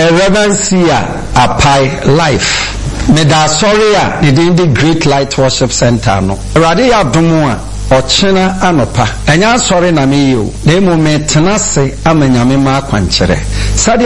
Reverend Sia Apai Life. Meda sorry in the Great Light Worship Center no. Radi Abdumwa Ochina Anopa. Enya sorry na me you. Nemo me tenase amenyame ma kwanchere. Sadi